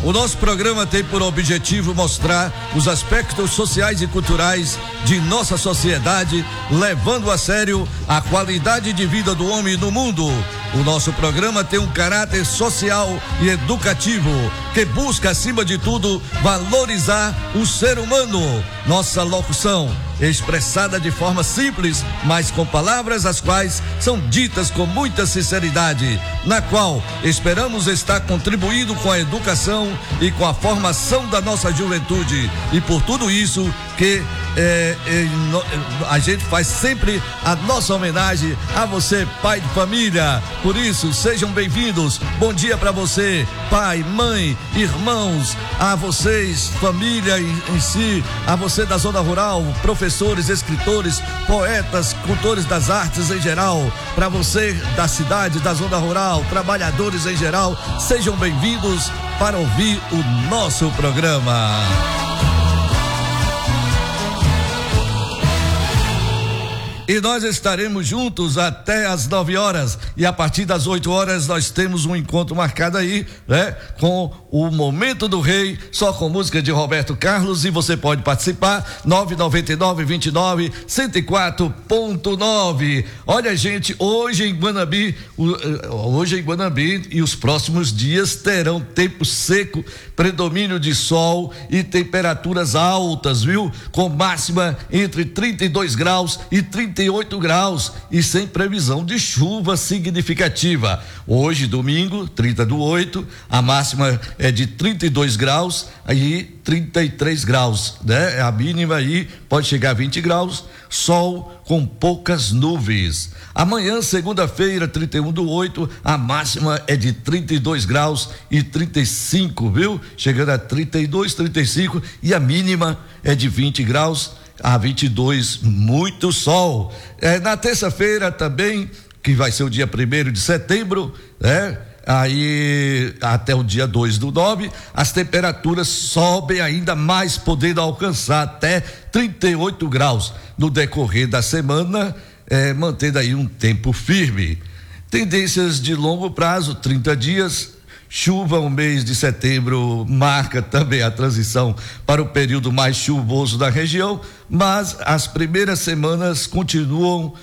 O nosso programa tem por objetivo mostrar os aspectos sociais e culturais de nossa sociedade, levando a sério a qualidade de vida do homem no mundo. O nosso programa tem um caráter social e educativo, que busca, acima de tudo, valorizar o ser humano. Nossa locução, expressada de forma simples, mas com palavras as quais são ditas com muita sinceridade, na qual esperamos estar contribuindo com a educação e com a formação da nossa juventude. E por tudo isso que a gente faz sempre a nossa homenagem a você, pai de família. Por isso, sejam bem-vindos. Bom dia para você, pai, mãe, irmãos, a vocês, família em si, a você da zona rural, professores, escritores, poetas, cultores das artes em geral, para você da cidade, da zona rural, trabalhadores em geral, sejam bem-vindos para ouvir o nosso programa. E nós estaremos juntos até às 9 horas, e a partir das 8 horas nós temos um encontro marcado aí, né? Com o Momento do Rei, só com música de Roberto Carlos, e você pode participar, 999-29-104.9. Olha, gente, hoje em Guanambi e os próximos dias terão tempo seco, predomínio de sol e temperaturas altas, viu? Com máxima entre 32 graus e 38 graus e sem previsão de chuva significativa. Hoje, domingo, 30/8, a máxima é de 32 graus e 33 graus, né? A mínima aí pode chegar a 20 graus, sol com poucas nuvens. Amanhã, segunda-feira, 31/8, a máxima é de 32 graus e 35, viu? Chegando a 32, 35, e a mínima é de 20 graus a 22, muito sol. Na terça-feira também, que vai ser o dia 1º de setembro, né? Aí até o dia 2/9, as temperaturas sobem ainda mais, podendo alcançar até 38 graus no decorrer da semana, mantendo aí um tempo firme. Tendências de longo prazo, 30 dias. Chuva, o mês de setembro marca também a transição para o período mais chuvoso da região, mas as primeiras semanas continuam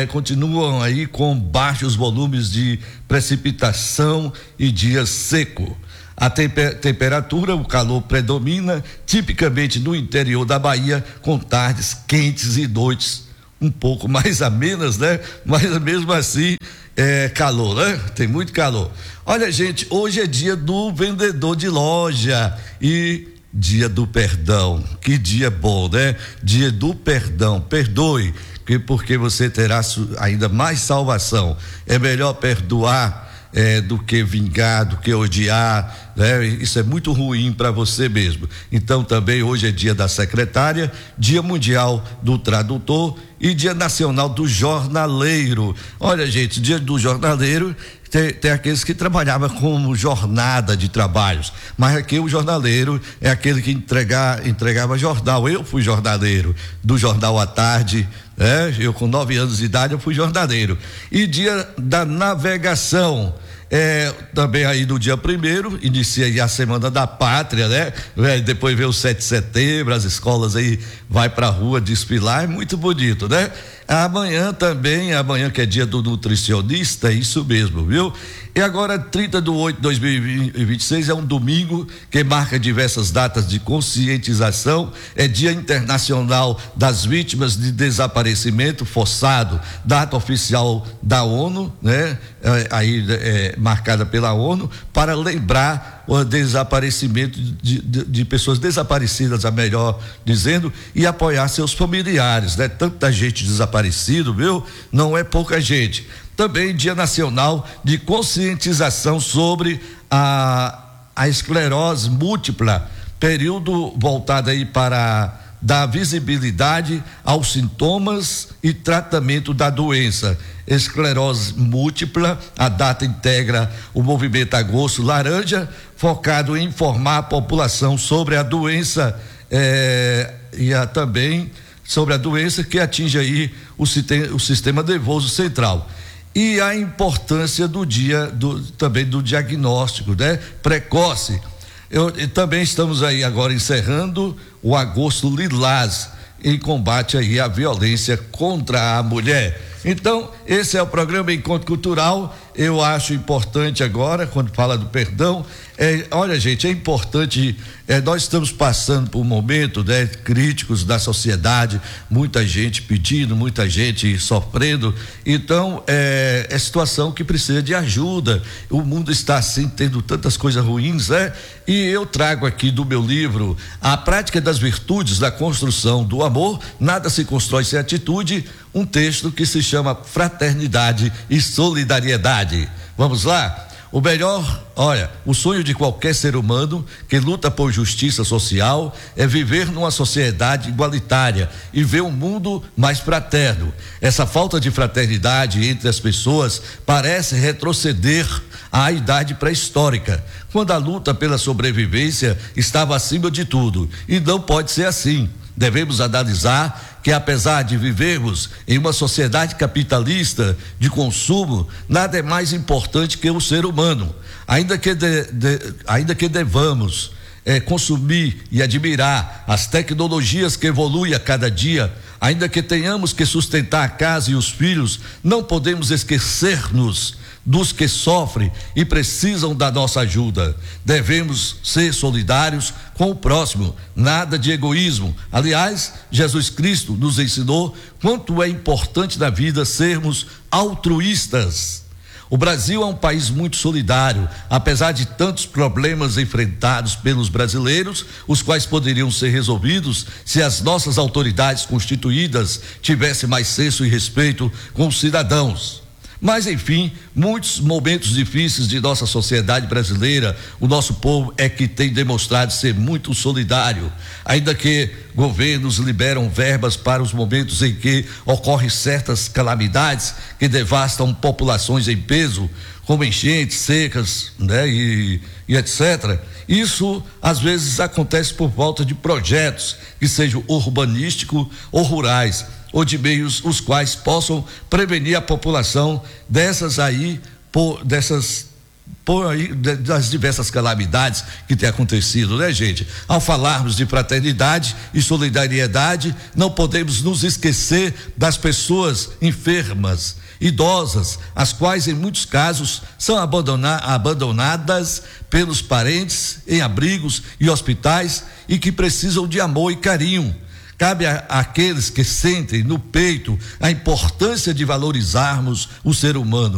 aí com baixos volumes de precipitação e dias seco. A temperatura, o calor predomina, tipicamente no interior da Bahia, com tardes quentes e noites um pouco mais amenas, né? Mas mesmo assim calor, né? Tem muito calor. Olha, gente, hoje é dia do vendedor de loja e dia do perdão. Que dia bom, né? Dia do perdão. Perdoe, porque você terá ainda mais salvação. É melhor perdoar do que vingar, do que odiar, né? Isso é muito ruim para você mesmo. Então também hoje é dia da secretária, dia mundial do tradutor e dia nacional do jornaleiro. Olha, gente, dia do jornaleiro tem aqueles que trabalhavam como jornada de trabalhos, mas aqui o jornaleiro é aquele que entregava jornal. Eu fui jornaleiro do Jornal à Tarde, eu com 9 anos de idade eu fui jornaleiro. E dia da navegação, também aí no dia 1º, inicia aí a Semana da Pátria, né? Depois vem o 7 de setembro, as escolas aí vai pra rua desfilar, é muito bonito, né? Amanhã que é dia do nutricionista, é isso mesmo, viu? E agora, 30/8/2026, é um domingo que marca diversas datas de conscientização. É Dia Internacional das Vítimas de Desaparecimento Forçado, data oficial da ONU, né? Marcada pela ONU, para lembrar o desaparecimento de pessoas desaparecidas, a melhor dizendo, e apoiar seus familiares, né? Tanta gente desaparecida, viu? Não é pouca gente. Também Dia Nacional de Conscientização sobre a esclerose múltipla, período voltado aí para dar visibilidade aos sintomas e tratamento da doença. Esclerose múltipla, a data integra o movimento Agosto Laranja, focado em informar a população sobre a doença também sobre a doença que atinge aí o sistema nervoso central. E a importância do dia também do diagnóstico, né? Precoce. E também estamos aí agora encerrando o Agosto Lilás, em combate aí à violência contra a mulher. Então, esse é o programa Encontro Cultural. Eu acho importante agora, quando fala do perdão, olha, gente, é importante, nós estamos passando por um momento, né, críticos da sociedade, muita gente pedindo, muita gente sofrendo. Então, é situação que precisa de ajuda. O mundo está assim, tendo tantas coisas ruins, né? E eu trago aqui do meu livro A Prática das Virtudes da Construção do Amor, Nada se Constrói Sem Atitude, um texto que se chama Fraternidade e Solidariedade. Vamos lá? O sonho de qualquer ser humano que luta por justiça social é viver numa sociedade igualitária e ver um mundo mais fraterno. Essa falta de fraternidade entre as pessoas parece retroceder à idade pré-histórica, quando a luta pela sobrevivência estava acima de tudo, e não pode ser assim. Devemos analisar que, apesar de vivermos em uma sociedade capitalista de consumo, nada é mais importante que o ser humano. Ainda que devamos consumir e admirar as tecnologias que evoluem a cada dia, ainda que tenhamos que sustentar a casa e os filhos, não podemos esquecer-nos dos que sofrem e precisam da nossa ajuda. Devemos ser solidários com o próximo, nada de egoísmo. Aliás, Jesus Cristo nos ensinou quanto é importante na vida sermos altruístas. O Brasil é um país muito solidário, apesar de tantos problemas enfrentados pelos brasileiros, os quais poderiam ser resolvidos se as nossas autoridades constituídas tivessem mais senso e respeito com os cidadãos. Mas, enfim, muitos momentos difíceis de nossa sociedade brasileira, o nosso povo é que tem demonstrado ser muito solidário. Ainda que governos liberam verbas para os momentos em que ocorrem certas calamidades que devastam populações em peso, como enchentes, secas, né, e etc. Isso às vezes acontece por falta de projetos que sejam urbanísticos ou rurais, ou de meios os quais possam prevenir a população das diversas calamidades que têm acontecido, né, gente? Ao falarmos de fraternidade e solidariedade, não podemos nos esquecer das pessoas enfermas, idosas, as quais em muitos casos são abandonadas pelos parentes em abrigos e hospitais e que precisam de amor e carinho. Cabe àqueles que sentem no peito a importância de valorizarmos o ser humano.